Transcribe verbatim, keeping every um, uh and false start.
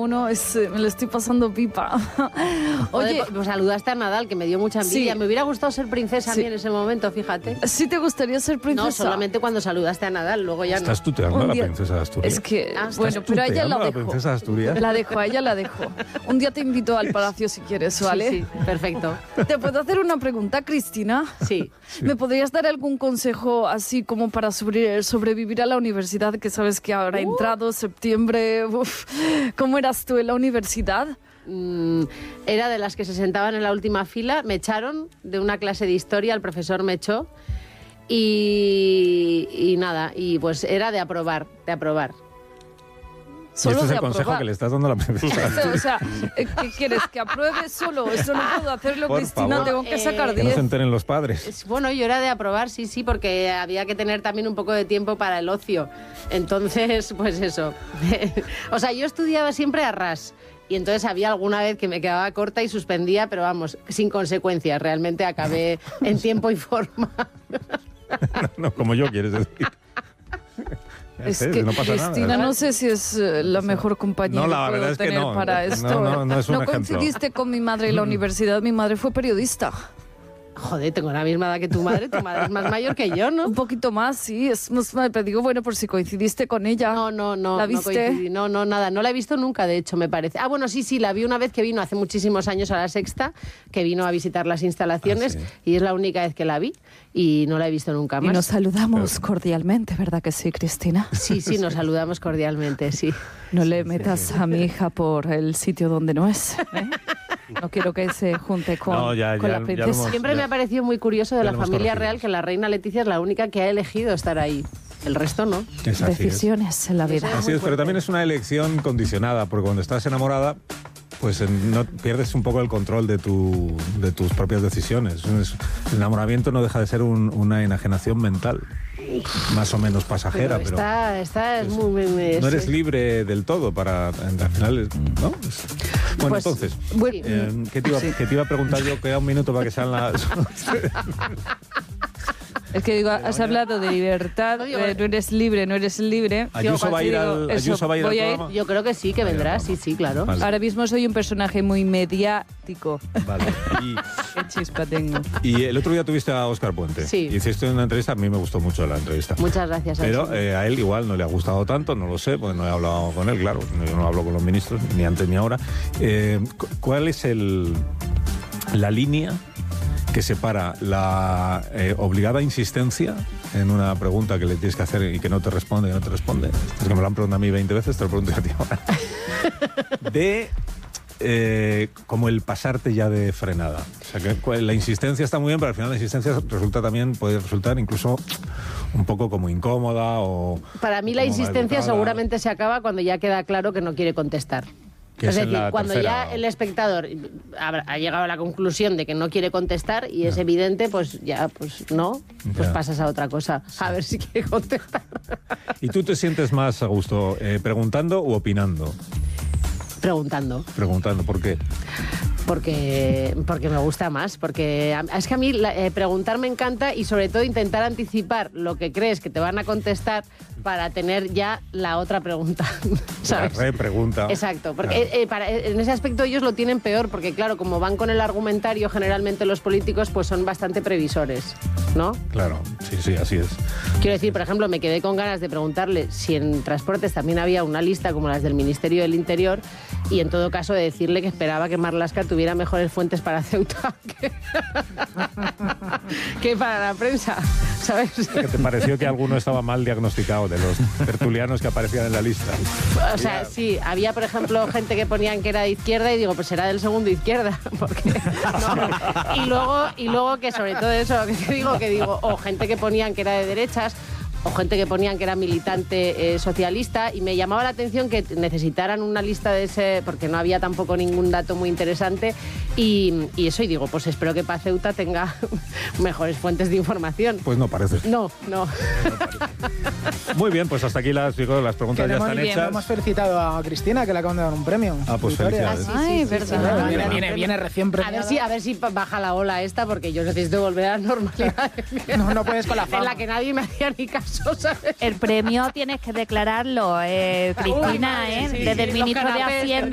uno, es, me lo estoy pasando pipa. Oye, Oye pues saludaste a Nadal, que me dio mucha envidia. Sí. Me hubiera gustado ser princesa sí. a mí en ese momento, fíjate. ¿Sí te gustaría ser princesa? No, solamente cuando saludaste a Nadal, luego ya no. Estás tuteando a la princesa de Asturias. Es que, ah, bueno, pero a ella la dejo. La princesa de Asturias. La dejo, a ella la dejo. Un día te invito al palacio si quieres, ¿vale? Sí, sí, perfecto. ¿Te puedo hacer una pregunta, Cristina? Sí. sí. ¿Me podrías dar algún consejo así como para sobre, sobrevivir a la universidad, que sabes que ahora ha uh. entrado septiembre? Uf. ¿Cómo eras tú en la universidad? Mm, era de las que se sentaban en la última fila. Me echaron de una clase de historia, el profesor me echó y, y nada, y pues era de aprobar, de aprobar. Solo y este es el aprobar. consejo que le estás dando a la princesa. O sea, ¿qué quieres? ¿Que apruebe solo? Eso no puedo hacerlo, Por Cristina, favor. tengo que sacar Eh, diez. Que no se enteren los padres. Bueno, yo era de aprobar, sí, sí, porque había que tener también un poco de tiempo para el ocio. Entonces, pues eso. O sea, yo estudiaba siempre a ras. Y entonces había alguna vez que me quedaba corta y suspendía, pero vamos, sin consecuencias. Realmente acabé en tiempo y forma. No, no, como yo, quieres decir. Es sé, que, no pasa Cristina, nada. no sé si es uh, la mejor compañía no, la que puedo verdad es que tener no. para esto. No, no, no es un no ejemplo. coincidiste con mi madre en la universidad. Mi madre fue periodista. Joder, tengo la misma edad que tu madre. Tu madre es más mayor que yo, ¿no? Un poquito más, sí. Es más, pero digo, bueno, por si coincidiste con ella. No, no, no. ¿La no viste? coincidí. No, no, nada. No la he visto nunca, de hecho, me parece. Ah, bueno, sí, sí, la vi una vez que vino hace muchísimos años a La Sexta, que vino a visitar las instalaciones, ah, sí. y es la única vez que la vi y no la he visto nunca más. Y nos saludamos pero... cordialmente, ¿verdad que sí, Cristina? Sí, sí, nos saludamos cordialmente, sí. No le metas sí. a mi hija por el sitio donde no es, ¿eh? No quiero que se junte con, no, ya, con ya, la princesa. Hemos, Siempre ya, me ha parecido muy curioso de la familia corregido. real que la reina Leticia es la única que ha elegido estar ahí. El resto no. Es Decisiones es. en la vida. Así es, pero también es una elección condicionada, porque cuando estás enamorada, pues no pierdes un poco el control de, tu, de tus propias decisiones. El enamoramiento no deja de ser un, una enajenación mental, más o menos pasajera, pero... pero está, está es, muy, muy, no eres libre del todo para, al final, ¿no? Es, bueno, pues, entonces, bueno, eh, ¿qué, te iba, ¿qué te iba a preguntar yo? Queda un minuto para que sean las... Es que digo, has hablado de libertad, no, digo, eh, no eres libre, no eres libre. Ayuso va a ir al, Ayuso va a ir al programa. Yo creo que sí, que vendrá, sí, sí, claro. Vale. Ahora mismo soy un personaje muy mediático. Vale. Y, qué chispa tengo. Y el otro día tuviste a Óscar Puente. Sí. Hiciste una entrevista, a mí me gustó mucho la entrevista. Muchas gracias. Pero eh, a él igual no le ha gustado tanto, no lo sé, porque no he hablado con él, claro. Yo no hablo con los ministros, ni antes ni ahora. Eh, ¿Cuál es el, la línea que separa la eh, obligada insistencia en una pregunta que le tienes que hacer y que no te responde, que no te responde? Es que me lo han preguntado a mí veinte veces, te lo pregunto a ti ahora. De eh, como el pasarte ya de frenada. O sea, que la insistencia está muy bien, pero al final la insistencia resulta también, puede resultar incluso un poco como incómoda o... Para mí la insistencia seguramente se acaba cuando ya queda claro que no quiere contestar. Que es es decir, cuando tercera, ya el espectador ha, ha llegado a la conclusión de que no quiere contestar y es evidente, pues ya, pues no, pues ya. pasas a otra cosa, a ver si quiere contestar. ¿Y tú te sientes más a gusto eh, preguntando u opinando? Preguntando. Preguntando, ¿por qué? Porque, porque me gusta más, porque es que a mí la, eh, preguntar me encanta y sobre todo intentar anticipar lo que crees que te van a contestar para tener ya la otra pregunta, ¿sabes? La repregunta. Exacto, porque Claro. eh, eh, para, en ese aspecto ellos lo tienen peor, porque claro, como van con el argumentario generalmente los políticos, pues son bastante previsores, ¿no? Claro, sí, sí, así es. Quiero decir, por ejemplo, me quedé con ganas de preguntarle si en transportes también había una lista como las del Ministerio del Interior y en todo caso de decirle que esperaba que Marlaska tuviera mejores fuentes para Ceuta que, que para la prensa, ¿sabes? ¿Qué te pareció que alguno estaba mal diagnosticado de los tertulianos que aparecían en la lista? O sea, sí, había por ejemplo gente que ponían que era de izquierda y digo, pues será del segundo izquierda, porque no. Y luego y luego que sobre todo eso, que digo que digo, o gente que ponían que era de derechas, o gente que ponían que era militante eh, socialista, y me llamaba la atención que necesitaran una lista de ese, porque no había tampoco ningún dato muy interesante, y, y eso, y digo, pues espero que para Ceuta tenga mejores fuentes de información. Pues no parece. No, no. Muy bien, pues hasta aquí las, digo, las preguntas ya están bien, hechas. Hemos felicitado a Cristina, que le acaban de dar un premio. Ah, pues Victoria. felicidades. Ah, sí, Ay, sí, verdad. sí, Claro, sí, viene, sí. viene, viene recién A premiada. ver si, a ver si baja la ola esta, porque yo necesito volver a la normalidad. No, no puedes con la En fama. la que nadie me hacía ni caso, ¿sabes? El premio tienes que declararlo, eh, Cristina, Uy, ¿eh? sí, sí, Desde sí, el los ministro de canapés, Hacienda.